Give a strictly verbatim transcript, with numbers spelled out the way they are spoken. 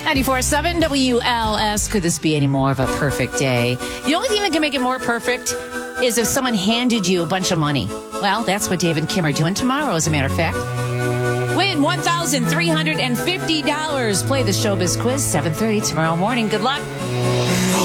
ninety-four point seven W L S. Could this be any more of a perfect day? The only thing that can make it more perfect is if someone handed you a bunch of money. Well, that's what Dave and Kim are doing tomorrow, as a matter of fact. Win one thousand three hundred fifty dollars. Play the Showbiz Quiz, seven thirty tomorrow morning. Good luck.